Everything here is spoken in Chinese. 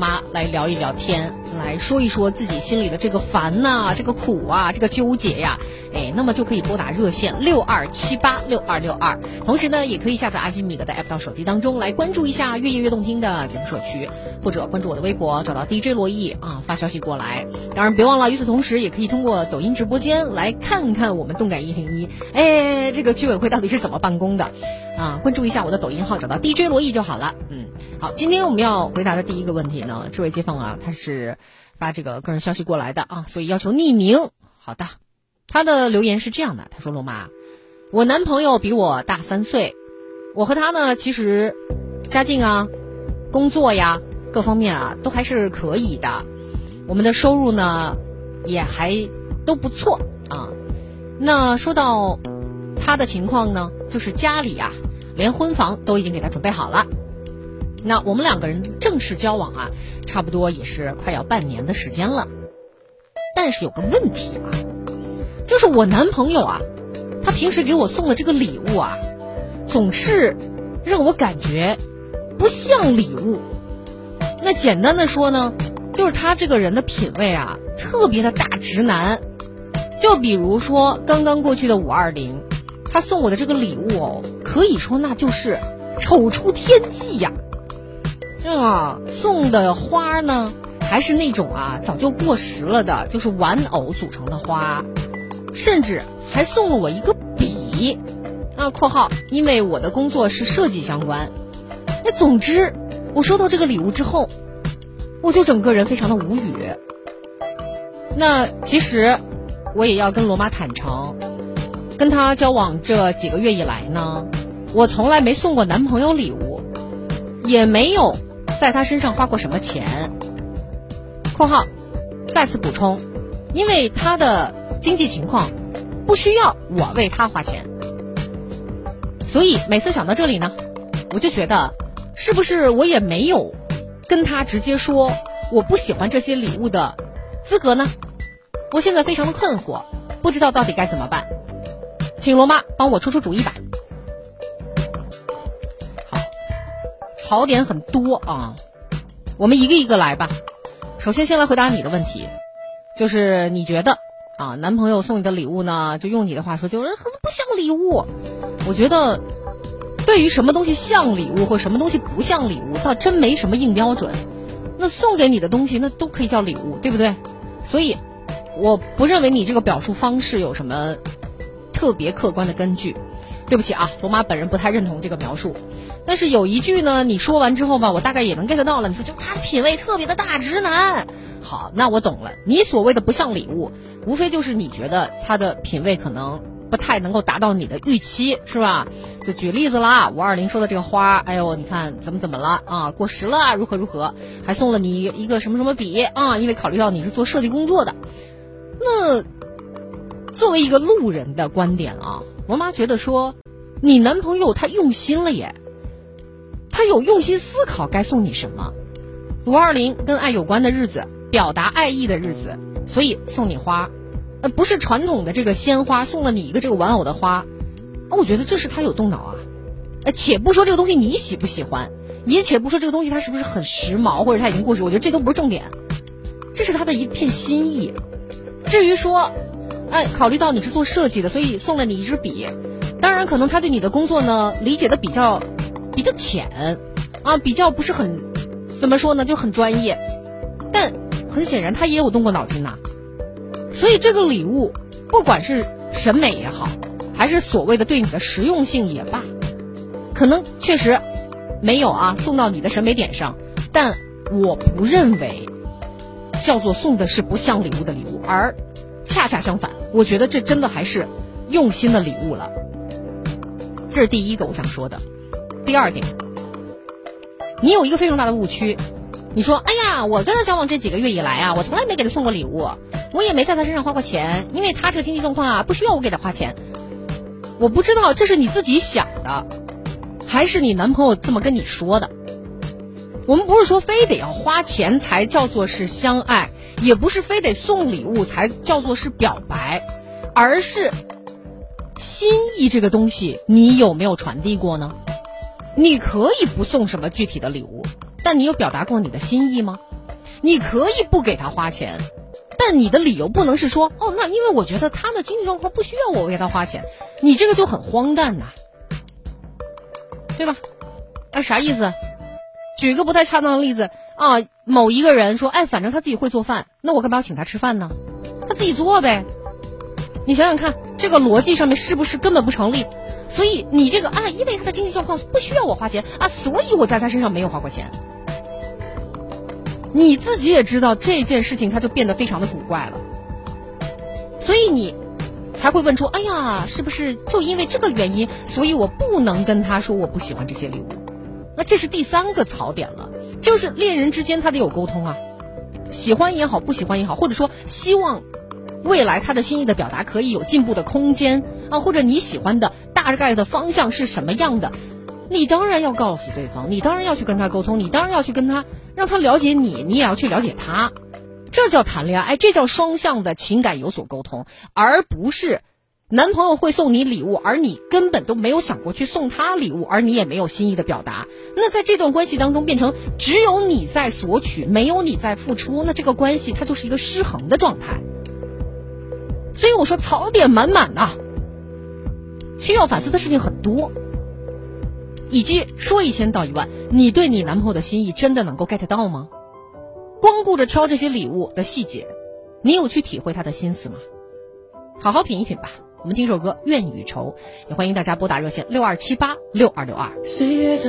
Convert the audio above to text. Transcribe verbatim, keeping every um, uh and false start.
妈来聊一聊天，来说一说自己心里的这个烦呐、啊、这个苦啊、这个纠结呀，哎，那么就可以拨打热线六二七八六二六二，同时呢，也可以下载阿基米德的 app 到手机当中来关注一下越夜越动听的节目社区，或者关注我的微博，找到 D J 罗毅啊，发消息过来。当然别忘了，与此同时也可以通过抖音直播间来看看我们动感一零一，哎，这个居委会到底是怎么办公的啊？关注一下我的抖音号，找到 D J 罗毅就好了。嗯，好，今天我们要回答的第一个问题呢，这位街坊啊，他是发这个个人消息过来的啊，所以要求匿名。好的，他的留言是这样的，他说：罗妈，我男朋友比我大三岁，我和他呢其实家境啊、工作呀各方面啊都还是可以的，我们的收入呢也还都不错啊。那说到他的情况呢，就是家里啊连婚房都已经给他准备好了。那我们两个人正式交往啊，差不多也是快要半年的时间了。但是有个问题啊，就是我男朋友啊，他平时给我送的这个礼物啊，总是让我感觉不像礼物。那简单的说呢，就是他这个人的品味啊，特别的大直男。就比如说刚刚过去的五二零，他送我的这个礼物哦，可以说那就是丑出天际呀。啊，送的花呢，还是那种啊早就过时了的，就是玩偶组成的花，甚至还送了我一个笔啊（括号因为我的工作是设计相关）。那总之，我收到这个礼物之后，我就整个人非常的无语。那其实我也要跟罗妈坦诚，跟他交往这几个月以来呢，我从来没送过男朋友礼物，也没有在他身上花过什么钱。括号再次补充，因为他的经济情况不需要我为他花钱，所以每次想到这里呢，我就觉得是不是我也没有跟他直接说我不喜欢这些礼物的资格呢？我现在非常的困惑，不知道到底该怎么办，请罗妈帮我出出主意吧。好，槽点很多啊，我们一个一个来吧。首先先来回答你的问题，就是你觉得啊，男朋友送你的礼物呢，就用你的话说就是很不像礼物。我觉得对于什么东西像礼物或什么东西不像礼物，倒真没什么硬标准。那送给你的东西那都可以叫礼物，对不对？所以我不认为你这个表述方式有什么特别客观的根据。对不起啊，罗妈本人不太认同这个描述。但是有一句呢，你说完之后吧，我大概也能 get 到了。你说就他品味特别的大直男。好，那我懂了。你所谓的不像礼物，无非就是你觉得他的品味可能不太能够达到你的预期，是吧？就举例子啦，五二零说的这个花，哎呦，你看怎么怎么了啊？过时了，如何如何，还送了你一个什么什么笔啊？因为考虑到你是做设计工作的。那作为一个路人的观点啊，我妈觉得说，你男朋友他用心了耶，他有用心思考该送你什么。五二零跟爱有关的日子，表达爱意的日子，所以送你花，呃，不是传统的这个鲜花，送了你一个这个玩偶的花，啊，我觉得这是他有动脑啊。呃，且不说这个东西你喜不喜欢，也且不说这个东西它是不是很时髦，或者它已经过时，我觉得这都不是重点，这是他的一片心意。至于说，哎，考虑到你是做设计的，所以送了你一支笔，当然可能他对你的工作呢理解的比较比较浅啊，比较不是很怎么说呢，就很专业，但很显然他也有动过脑筋呐。所以这个礼物不管是审美也好，还是所谓的对你的实用性也罢，可能确实没有啊送到你的审美点上，但我不认为叫做送的是不像礼物的礼物，而恰恰相反，我觉得这真的还是用心的礼物了。这是第一个我想说的。第二点，你有一个非常大的误区，你说哎呀，我跟他交往这几个月以来啊，我从来没给他送过礼物，我也没在他身上花过钱，因为他这个经济状况啊不需要我给他花钱。我不知道这是你自己想的，还是你男朋友这么跟你说的。我们不是说非得要花钱才叫做是相爱，也不是非得送礼物才叫做是表白，而是心意这个东西你有没有传递过呢？你可以不送什么具体的礼物，但你有表达过你的心意吗？ 你可以不给他花钱，但你的理由不能是说，哦，那因为我觉得他的经济状况不需要我给他花钱，你这个就很荒诞呐、啊，对吧？哎，啥意思？举个不太恰当的例子啊，某一个人说，哎，反正他自己会做饭，那我干嘛要请他吃饭呢？他自己做呗。你想想看，这个逻辑上面是不是根本不成立？所以你这个啊，因为他的经济状况不需要我花钱啊，所以我在他身上没有花过钱。你自己也知道这件事情，它就变得非常的古怪了，所以你才会问出，哎呀，是不是就因为这个原因，所以我不能跟他说我不喜欢这些礼物？那这是第三个槽点了，就是恋人之间他得有沟通啊，喜欢也好，不喜欢也好，或者说希望未来他的心意的表达可以有进步的空间啊，或者你喜欢的大概的方向是什么样的，你当然要告诉对方，你当然要去跟他沟通，你当然要去跟他让他了解你，你也要去了解他，这叫谈恋爱，这叫双向的情感有所沟通，而不是男朋友会送你礼物，而你根本都没有想过去送他礼物，而你也没有心意的表达。那在这段关系当中变成只有你在索取，没有你在付出，那这个关系它就是一个失衡的状态。所以我说槽点满满啊，需要反思的事情很多，以及说一千道一万，你对你男朋友的心意真的能够 get 到吗？光顾着挑这些礼物的细节，你有去体会他的心思吗？好好品一品吧。我们听首歌《愿与愁》，也欢迎大家拨打热线六二七八六二六二。